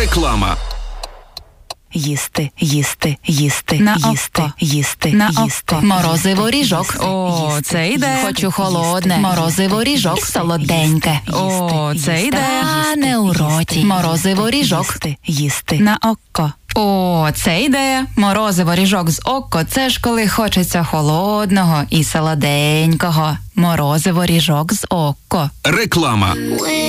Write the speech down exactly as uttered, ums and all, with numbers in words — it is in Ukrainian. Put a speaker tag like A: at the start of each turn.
A: Реклама.
B: Їсти, їсти, їсти,
C: На
B: їсти,
C: око.
B: їсти,
C: На
B: їсти.
C: око.
B: Морозиво ріжок.
C: О, це йде.
B: Хочу холодне. Морозиво ріжок солоденьке.
C: О, це йде.
B: А не у роті. Морозиво ріжок. Їсти.
C: На око. О, це ідея. Морозиво ріжок з око – це ж коли хочеться холодного і солоденького. Морозиво ріжок з око.
A: Реклама.